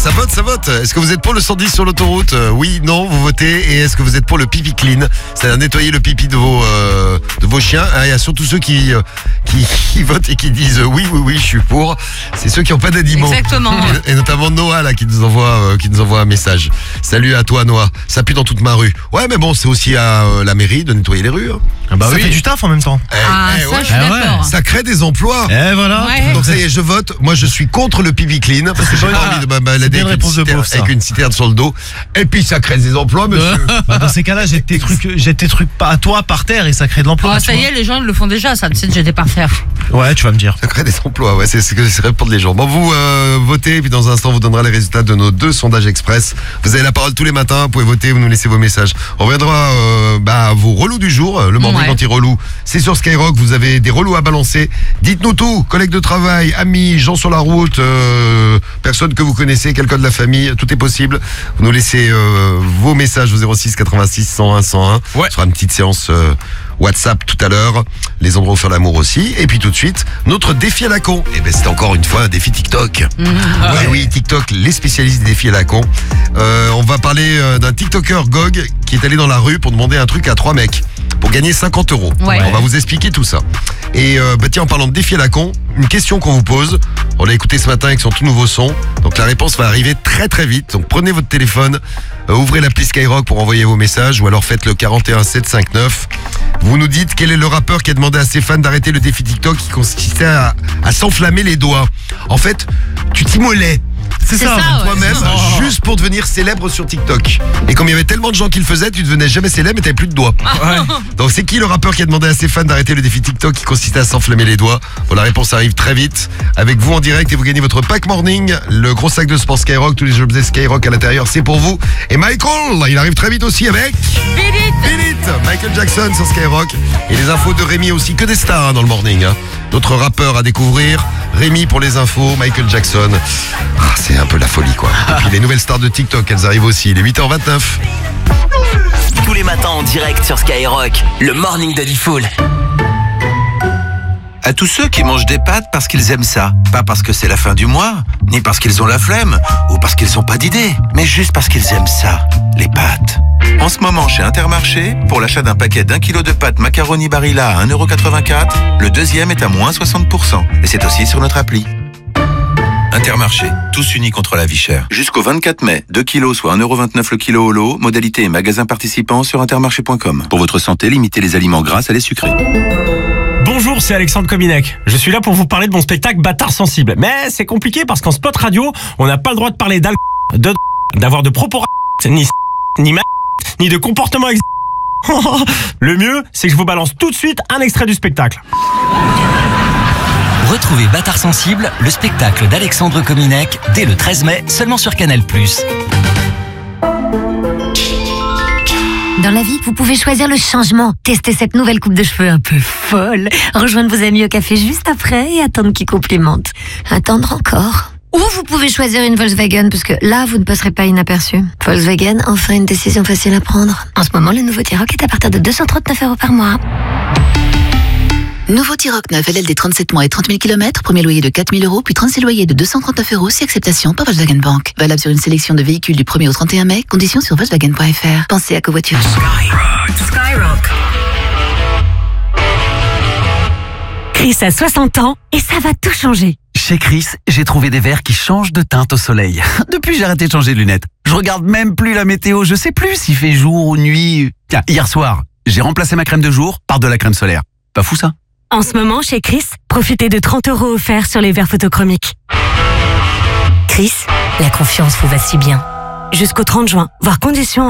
Ça vote. Est-ce que vous êtes pour le 110 sur l'autoroute ? Oui, non, vous votez. Et est-ce que vous êtes pour le pipi clean ? C'est-à-dire nettoyer le pipi de vos chiens. Il y a surtout ceux qui votent et qui disent oui, je suis pour. C'est ceux qui n'ont pas d'animaux. Exactement. Et notamment Noah là qui nous envoie un message. Salut à toi Noah. Ça pue dans toute ma rue. Ouais, mais bon, c'est aussi à la mairie de nettoyer les rues. Ça fait du taf en même temps. Je suis d'accord. Ça crée des emplois. Et voilà. Ouais. Donc ça y est, je vote. Moi, je suis contre le pipi clean parce que j'ai pas envie de me balader avec une citerne sur le dos. Et puis ça crée des emplois, monsieur. Dans ces cas-là, jette tes trucs pas à toi par terre et ça crée de l'emploi. Ça y est, les gens le font déjà, ça, c'est de jeter par terre. Ouais, tu vas me dire. Ça crée des emplois, ouais, c'est ce que c'est pour les gens. Bon, vous votez, et puis dans un instant, on vous donnera les résultats de nos 2 sondages express. Vous avez la parole tous les matins, vous pouvez voter, vous nous laissez vos messages. On reviendra à vos relous du jour, le morning anti-relou. C'est sur Skyrock, vous avez des relous à balancer. Dites-nous tout, collègues de travail, amis, gens sur la route, personnes que vous connaissez, quelqu'un de la famille, tout est possible. Vous nous laissez vos messages au 06 86 101 101. Ouais. Ce sera une petite séance WhatsApp tout à l'heure, les endroits où faire l'amour aussi, et puis tout de suite, notre défi à la con. Et ben c'est encore une fois un défi TikTok. Oui, TikTok, les spécialistes des défis à la con. On va parler d'un TikToker GOG qui est allé dans la rue pour demander un truc à 3 mecs pour gagner 50 €. Ouais. On va vous expliquer tout ça. Et tiens, en parlant de défi à la con, une question qu'on vous pose. On l'a écouté ce matin avec son tout nouveau son. Donc la réponse va arriver très très vite. Donc prenez votre téléphone, ouvrez l'appli Skyrock pour envoyer vos messages ou alors faites le 41 759. Vous nous dites quel est le rappeur qui a demandé à ses fans d'arrêter le défi TikTok qui consistait à s'enflammer les doigts. En fait, tu t'immolais. C'est ça, toi-même, juste pour devenir célèbre sur TikTok. Et comme il y avait tellement de gens qui le faisaient, tu devenais jamais célèbre et t'avais plus de doigts. Donc c'est qui le rappeur qui a demandé à ses fans d'arrêter le défi TikTok qui consistait à s'enflammer les doigts ? Bon, la réponse arrive très vite avec vous en direct et vous gagnez votre pack morning, le gros sac de sport Skyrock, tous les objets Skyrock à l'intérieur, c'est pour vous. Et Michael, il arrive très vite aussi avec Beat It, Michael Jackson sur Skyrock. Et les infos de Rémi aussi, que des stars dans le morning. D'autres rappeurs à découvrir. Rémi pour les infos, Michael Jackson. C'est un peu la folie quoi. Et puis les nouvelles stars de TikTok, elles arrivent aussi. Il est 8h29. Tous les matins en direct sur Skyrock, le morning de Diffoul. À tous ceux qui mangent des pâtes parce qu'ils aiment ça. Pas parce que c'est la fin du mois, ni parce qu'ils ont la flemme, ou parce qu'ils n'ont pas d'idée, mais juste parce qu'ils aiment ça, les pâtes. En ce moment, chez Intermarché, pour l'achat d'un paquet d'1 kilo de pâtes macaroni Barilla à 1,84 €, le deuxième est à moins 60%. Et c'est aussi sur notre appli. Intermarché, tous unis contre la vie chère. Jusqu'au 24 mai, 2 kilos soit 1,29 € le kilo au lot, modalité et magasin participants sur intermarché.com. Pour votre santé, limitez les aliments gras à les sucrés. Bonjour, c'est Alexandre Kominek. Je suis là pour vous parler de mon spectacle Bâtard Sensible. Mais c'est compliqué parce qu'en spot radio, on n'a pas le droit de parler d'avoir de propos ni de comportement Le mieux, c'est que je vous balance tout de suite un extrait du spectacle. Retrouvez Bâtard Sensible, le spectacle d'Alexandre Kominek, dès le 13 mai, seulement sur Canal+. Dans la vie, vous pouvez choisir le changement. Testez cette nouvelle coupe de cheveux un peu folle. Rejoindre vos amis au café juste après et attendre qu'ils complimentent. Attendre encore. Ou vous pouvez choisir une Volkswagen, parce que là, vous ne passerez pas inaperçu. Volkswagen, enfin une décision facile à prendre. En ce moment, le nouveau T-Roc est à partir de 239 € par mois. Nouveau T-Roc 9, LLD 37 mois et 30 000 km, premier loyer de 4 000 €, puis 36 loyers de 239 € si acceptation par Volkswagen Bank. Valable sur une sélection de véhicules du 1er au 31 mai, conditions sur Volkswagen.fr. Pensez à covoiturage. Skyrock. Chris a 60 ans et ça va tout changer. Chez Chris, j'ai trouvé des verres qui changent de teinte au soleil. Depuis, j'ai arrêté de changer de lunettes. Je regarde même plus la météo, je sais plus s'il fait jour ou nuit. Tiens, hier soir, j'ai remplacé ma crème de jour par de la crème solaire. Pas fou ça ? En ce moment, chez Chris, profitez de 30 € offerts sur les verres photochromiques. Chris, la confiance vous va si bien. Jusqu'au 30 juin, voir conditions